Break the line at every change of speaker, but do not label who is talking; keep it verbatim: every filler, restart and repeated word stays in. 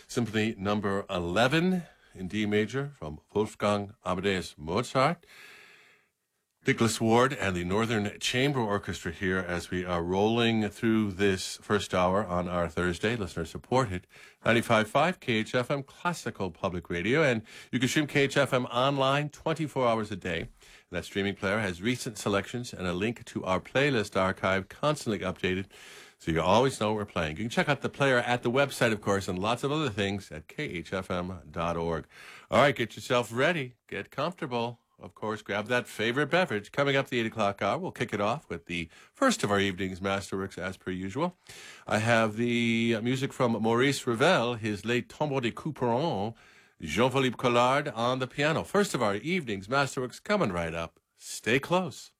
Symphony number eleven in D major from Wolfgang Amadeus Mozart. Nicholas Ward and the Northern Chamber Orchestra here as we are rolling through this first hour on our Thursday, listener-supported ninety-five point five K H F M Classical Public Radio. And you can stream K H F M online twenty-four hours a day. And that streaming player has recent selections and a link to our playlist archive constantly updated, so you always know we're playing. You can check out the player at the website, of course, and lots of other things at K H F M dot org. All right, get yourself ready. Get comfortable. Of course, grab that favorite beverage. Coming up the eight o'clock hour, we'll kick it off with the first of our evening's Masterworks, as per usual. I have the music from Maurice Ravel, his late Tombeau de Couperin, Jean-Philippe Collard on the piano. First of our evening's Masterworks coming right up. Stay close.